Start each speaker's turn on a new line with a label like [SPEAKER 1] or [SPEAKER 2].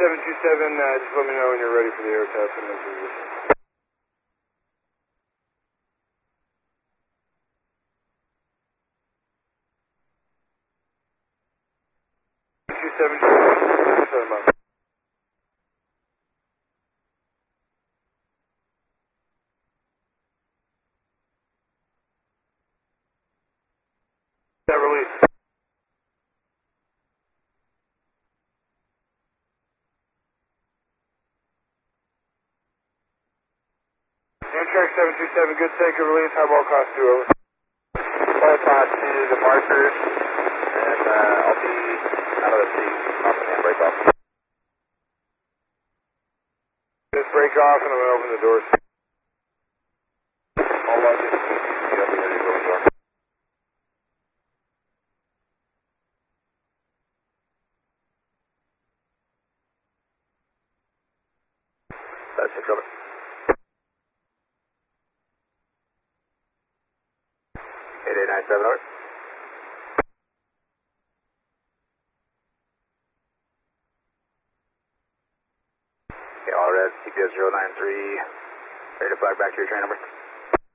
[SPEAKER 1] just let me know when you're ready for the air test and then position. 727. That release. Amtrak 727, good take, good release, highball cost 2 over.
[SPEAKER 2] Ball toss to the markers, and I'll be out of the seat, off the hand brake off.
[SPEAKER 1] Just break off and I'm going to open the doors.
[SPEAKER 2] All luggage, CCC, I'll be ready to go in the door. That's 6 over. 8897 over. Okay, all red, CPS 093, ready to flag back to your train number.